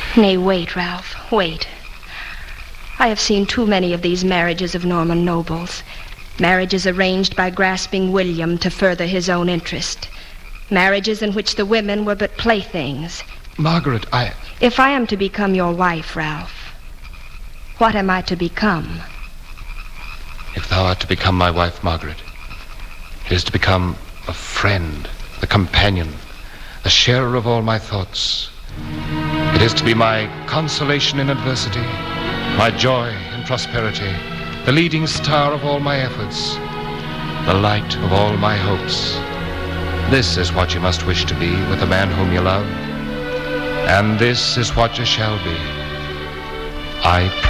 Nay, wait, Ralph, wait. I have seen too many of these marriages of Norman nobles. Marriages arranged by grasping William to further his own interest. Marriages in which the women were but playthings. Margaret, If I am to become your wife, Ralph, what am I to become? If thou art to become my wife, Margaret, it is to become a friend, a companion, a sharer of all my thoughts. It is to be my consolation in adversity, my joy in prosperity, the leading star of all my efforts, the light of all my hopes. This is what you must wish to be with the man whom you love, and this is what you shall be. I